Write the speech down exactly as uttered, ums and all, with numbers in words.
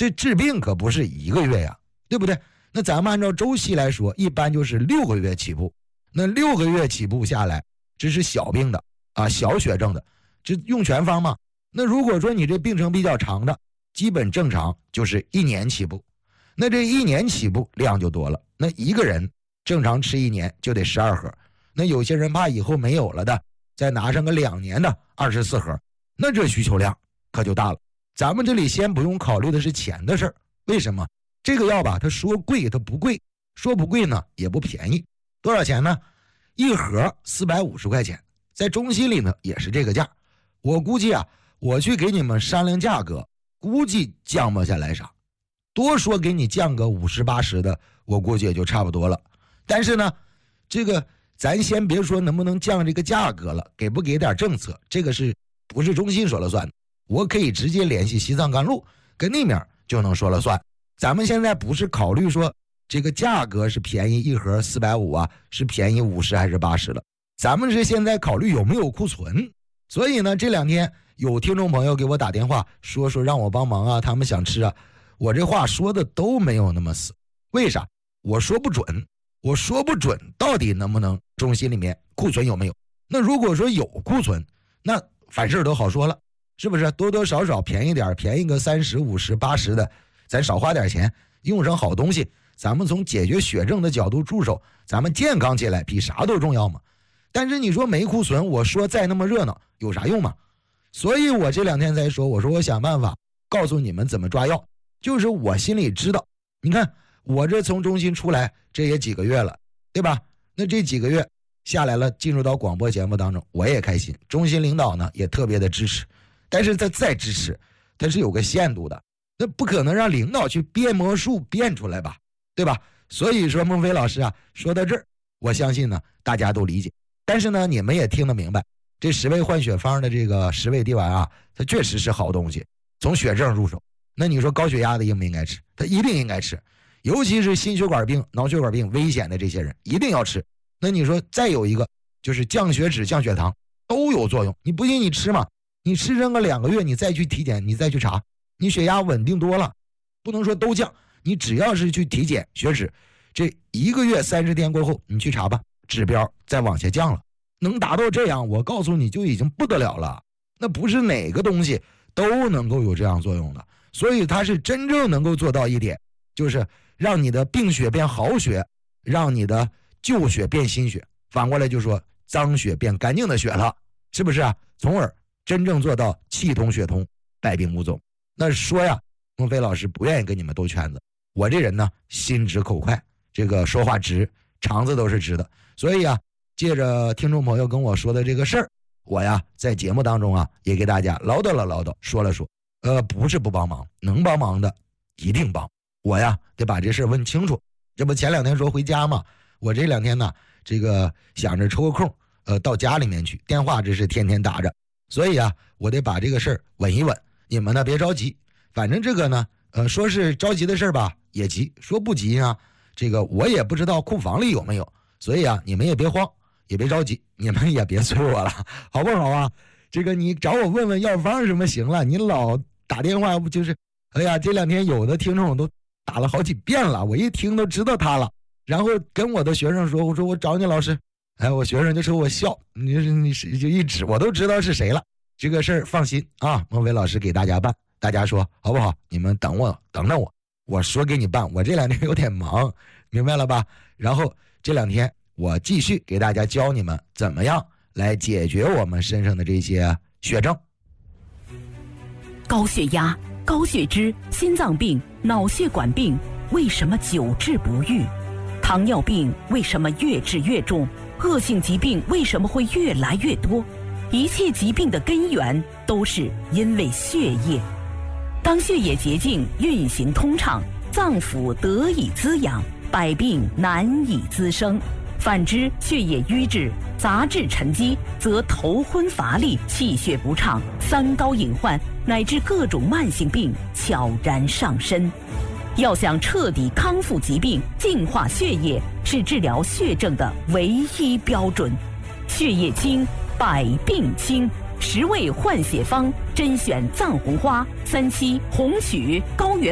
这治病可不是一个月呀，对不对？那咱们按照周期来说，一般就是六个月起步。那六个月起步下来，这是小病的啊，小血症的，这用全方嘛。那如果说你这病程比较长的，基本正常就是一年起步。那这一年起步量就多了，那一个人正常吃一年就得十二盒。那有些人怕以后没有了的，再拿上个两年的二十四盒，那这需求量可就大了。咱们这里先不用考虑的是钱的事儿，为什么？这个药吧，它说贵它不贵，说不贵呢也不便宜。多少钱呢？一盒四百五十块钱，在中西里呢也是这个价。我估计啊，我去给你们商量价格，估计降不下来啥，多说给你降个五十八十的，我估计也就差不多了。但是呢，这个咱先别说能不能降这个价格了，给不给点政策，这个是不是中心说了算的？我可以直接联系西藏甘露，跟那面就能说了算。咱们现在不是考虑说这个价格是便宜一盒四百五啊，是便宜五十还是八十了？咱们是现在考虑有没有库存。所以呢，这两天有听众朋友给我打电话说说让我帮忙啊，他们想吃啊，我这话说的都没有那么死。为啥？我说不准，我说不准到底能不能中心里面库存有没有。那如果说有库存，那凡事都好说了，是不是？多多少少便宜点，便宜个三十五十八十的，咱少花点钱用上好东西，咱们从解决血症的角度入手，咱们健康起来比啥都重要嘛。但是你说没库存，我说再那么热闹有啥用嘛？所以我这两天才说，我说我想办法告诉你们怎么抓药，就是我心里知道。你看我这从中心出来这也几个月了，对吧？那这几个月下来了，进入到广播节目当中，我也开心，中心领导呢也特别的支持。但是他再支持，他是有个限度的，那不可能让领导去变魔术变出来吧，对吧？所以说孟非老师啊，说到这儿，我相信呢大家都理解。但是呢，你们也听得明白，这十味换血方的这个十味地丸啊，它确实是好东西，从血症入手。那你说高血压的应不应该吃？他一定应该吃，尤其是心血管病、脑血管病危险的这些人一定要吃。那你说再有一个就是降血脂、降血糖都有作用，你不信你吃嘛？你吃上个两个月，你再去体检，你再去查，你血压稳定多了，不能说都降，你只要是去体检血脂，这一个月三十天过后，你去查吧，指标再往下降了，能达到这样，我告诉你就已经不得了了。那不是哪个东西都能够有这样作用的，所以它是真正能够做到一点，就是让你的病血变好血，让你的旧血变新血，反过来就说脏血变干净的血了，是不是啊？从而真正做到气通血通，百病无踪。那说呀，孟非老师不愿意跟你们兜圈子，我这人呢心直口快，这个说话直，肠子都是直的。所以啊，借着听众朋友跟我说的这个事儿，我呀在节目当中啊也给大家唠叨了唠叨，说了说，呃，不是不帮忙，能帮忙的一定帮。我呀得把这事问清楚。这不前两天说回家嘛，我这两天呢，这个想着抽个空，呃，到家里面去，电话这是天天打着。所以啊，我得把这个事儿稳一稳，你们呢别着急，反正这个呢，呃，说是着急的事儿吧，也急；说不急啊，这个我也不知道库房里有没有，所以啊，你们也别慌，也别着急，你们也别催我了，好不好啊？这个你找我问问药方什么行了，你老打电话不就是？哎呀，这两天有的听众都打了好几遍了，我一听都知道他了，然后跟我的学生说，我说我找你老师。哎，我学生就说我笑，你你是就一指，我都知道是谁了。这个事儿放心啊，孟非老师给大家办，大家说好不好？你们等我，等等我，我说给你办。我这两天有点忙，明白了吧？然后这两天我继续给大家教你们怎么样来解决我们身上的这些血症。 高血压、高血脂、心脏病、脑血管病为什么久治不愈？糖尿病为什么越治越重？恶性疾病为什么会越来越多？一切疾病的根源都是因为血液。当血液洁净运行通畅，脏腑得以滋养，百病难以滋生。反之，血液瘀滞、杂质沉积，则头昏乏力、气血不畅、三高隐患乃至各种慢性病悄然上身。要想彻底康复疾病、净化血液，是治疗血症的唯一标准。血液清，百病清。十味换血方，甄选藏红花、三七、红曲、高原